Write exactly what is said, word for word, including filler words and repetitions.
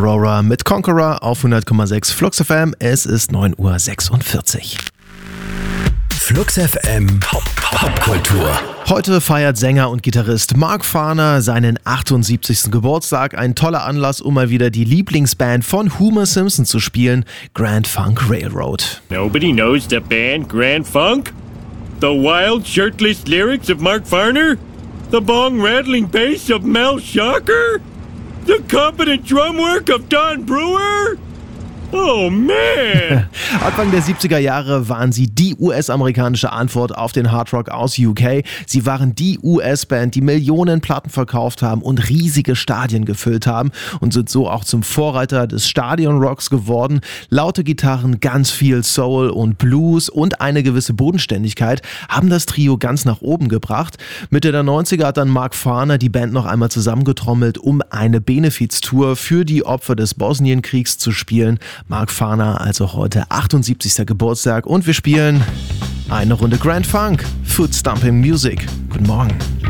Aurora mit Conqueror auf hundert Komma sechs Flux F M. Es ist neun Uhr sechsundvierzig. Flux F M Popkultur. Heute feiert Sänger und Gitarrist Mark Farner seinen achtundsiebzigsten Geburtstag. Ein toller Anlass, um mal wieder die Lieblingsband von Homer Simpson zu spielen, Grand Funk Railroad. Nobody knows the band Grand Funk? The wild, shirtless lyrics of Mark Farner? The bong-rattling bass of Mel Shocker? The competent drum work of Don Brewer? Oh man! Anfang der siebziger Jahre waren sie die U S-amerikanische Antwort auf den Hardrock aus U K. Sie waren die U S-Band, die Millionen Platten verkauft haben und riesige Stadien gefüllt haben und sind so auch zum Vorreiter des Stadionrocks geworden. Laute Gitarren, ganz viel Soul und Blues und eine gewisse Bodenständigkeit haben das Trio ganz nach oben gebracht. Mitte der neunziger hat dann Mark Farner die Band noch einmal zusammengetrommelt, um eine Benefiztour für die Opfer des Bosnienkriegs zu spielen. Mark Farner also heute achtundsiebzigsten Geburtstag und wir spielen eine Runde Grand Funk, Foot Stomping Music. Guten Morgen.